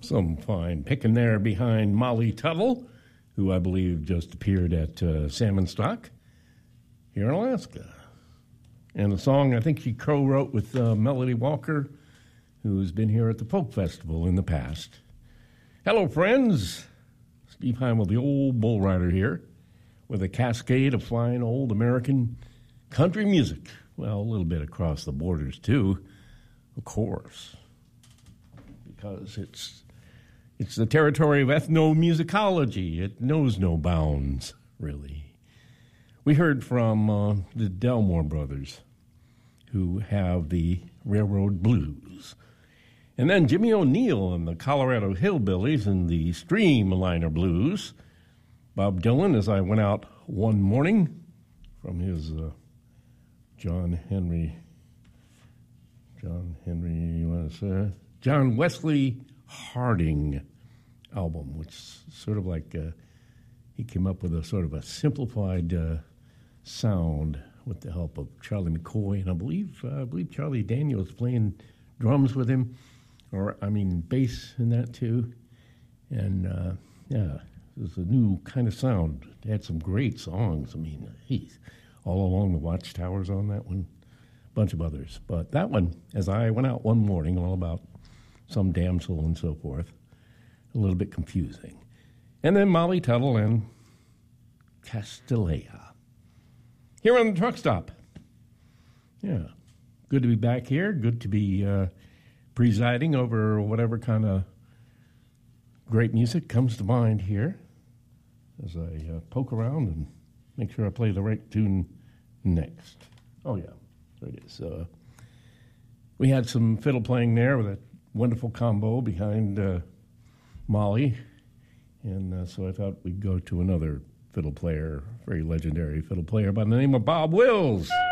Some fine picking there behind Molly Tuttle, who I believe just appeared at Salmon Stock here in Alaska. And the song I think she co-wrote with Melody Walker, who's been here at the Folk Festival in the past. Hello, friends. Steve Heimel, the old bull rider here, with a cascade of fine old American country music. Well, a little bit across the borders, too, of course, because it's the territory of ethnomusicology. It knows no bounds, really. We heard from the Delmore Brothers, who have the Railroad Blues. And then Jimmy O'Neill and the Colorado Hillbillies and the Streamliner Blues. Bob Dylan, as I went out one morning from his John Wesley Harding album, which sort of like he came up with a sort of a simplified sound with the help of Charlie McCoy, and I believe Charlie Daniels playing drums with him, bass in that too, and it was a new kind of sound. It had some great songs. All Along the Watchtowers on that one, a bunch of others, but that one, as I went out one morning, all about some damsel and so forth, a little bit confusing. And then Molly Tuttle and Castellea. Here on the truck stop. Yeah, good to be back here. Good to be presiding over whatever kind of great music comes to mind here as I poke around and make sure I play the right tune next. Oh, yeah, there it is. We had some fiddle playing there with that wonderful combo behind Molly, and so I thought we'd go to another fiddle player, very legendary fiddle player by the name of Bob Wills.